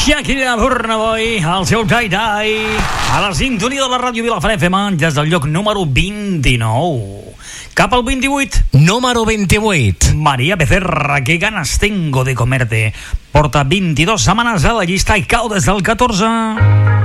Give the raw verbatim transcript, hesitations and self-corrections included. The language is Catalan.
Shakira Burnaboy, el seu Tai Tai, a la sintonia de la ràdio Vilafant F M, des del lloc número vint-i-nou. Cap al vint-i-vuit. Número vint-i-vuit. María Becerra, qué ganas tengo de comerte. Porta vint-i-dos setmanes a la llista i cau des del catorze.